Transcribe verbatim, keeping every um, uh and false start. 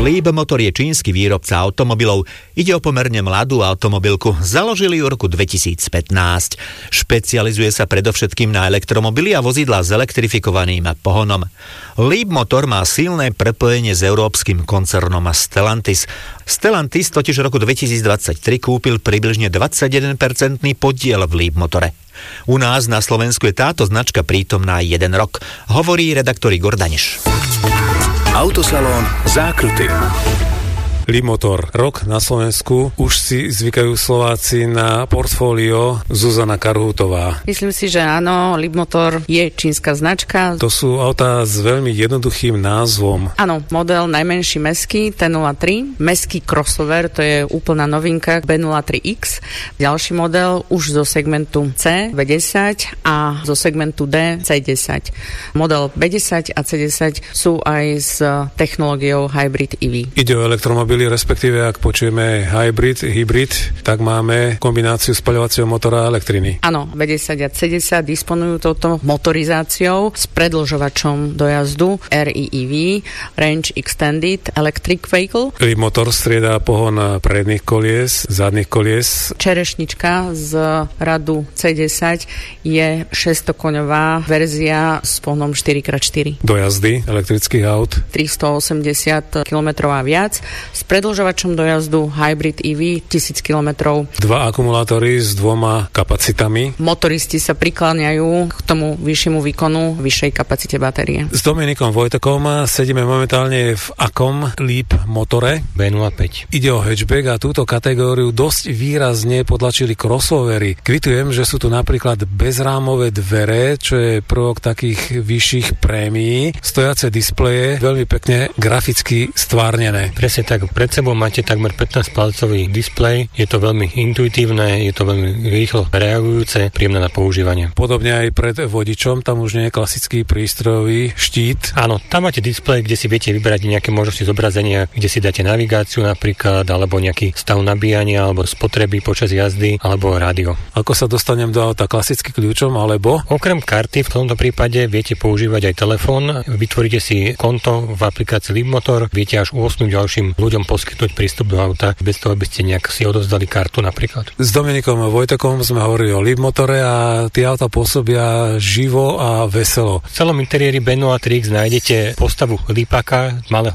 Leapmotor je čínsky výrobca automobilov. Ide o pomerne mladú automobilku. Založili ju v roku dvetisícpätnásť. Špecializuje sa predovšetkým na elektromobily a vozidlá s elektrifikovaným pohonom. Leapmotor má silné prepojenie s európskym koncernom Stellantis. Stellantis totiž v roku dvetisícdvadsaťtri kúpil približne dvadsaťjeden percent podiel v Leapmotore. U nás na Slovensku je táto značka prítomná jeden rok, hovorí redaktor Igor Daniš. Autosalón Zákruty. Leapmotor. Rok na Slovensku. Už si zvykajú Slováci na portfólio Zuzana Karhutová. Myslím si, že áno, Leapmotor je čínska značka. To sú autá s veľmi jednoduchým názvom. Áno, model najmenší mestský T nula tri, mestský crossover, to je úplná novinka B nula tri X. Ďalší model už zo segmentu C B desať a zo segmentu D C desať. Model B desať a C desať sú aj s technológiou Hybrid í ví. Ide o elektromobil, respektíve ak počujeme hybrid, hybrid, tak máme kombináciu spaľovacieho motora a elektriny. Áno, B desať a C desať disponujú touto motorizáciou s predĺžovačom dojazdu R I E V, Range Extended Electric Vehicle. Leapmotor strieda pohon predných kolies, zadných kolies. Čerešnička z radu C desať je šesťstokoňová verzia s pohonom štyri krát štyri. Dojazdy elektrických aut tristoosemdesiat kilometrov a viac. S predĺžovačom dojazdu Hybrid í ví tisíc kilometrov. Dva akumulátory s dvoma kapacitami. Motoristi sa prikláňajú k tomu vyššiemu výkonu, vyššej kapacite batérie. S Dominikom Vojtekom sedíme momentálne v akom Leapmotore? B nula päť. Ide o hatchback a túto kategóriu dosť výrazne podlačili crossovery. Kvitujem, že sú tu napríklad bezrámové dvere, čo je prvok takých vyšších prémií, stojace displeje, veľmi pekne graficky stvárnené. Presne tak, pred sebou máte takmer pätnásťpalcový displej, je to veľmi intuitívne, je to veľmi rýchlo reagujúce, príjemné na používanie. Podobne aj pred vodičom, tam už nie je klasický prístrojový štít. Áno, tam máte displej, kde si viete vybrať nejaké možnosti zobrazenia, kde si dáte navigáciu napríklad, alebo nejaký stav nabíjania, alebo spotreby počas jazdy, alebo rádio. Ako sa dostanem do auta, klasicky kľúčom, alebo? Okrem karty v tomto prípade viete používať aj telefón, vytvoríte si konto v aplikácii Leapmotor, viete až u osem ďalším ľuďom poskytnúť prístup do auta, bez toho, aby ste nejak si odovzdali kartu napríklad. S Dominikom Vojtekom sme hovorili o Leapmotore a tie auta pôsobia živo a veselo. V celom interiéri B nula tri X nájdete postavu Leapaka, malého